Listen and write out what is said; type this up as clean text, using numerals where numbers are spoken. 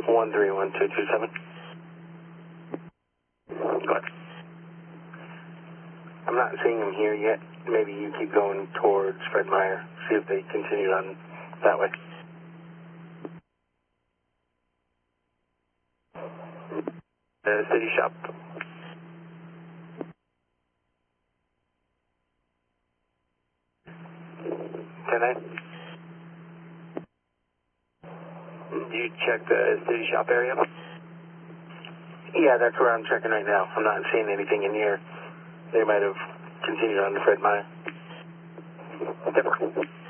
131227. Go ahead. I'm not seeing them here yet. Maybe you keep going towards Fred Meyer. See if they continue on that way. City shop. 10-9. Do you check the city shop area? Yeah, that's where I'm checking right now. I'm not seeing anything in here. They might have continued on to Fred Meyer. Different.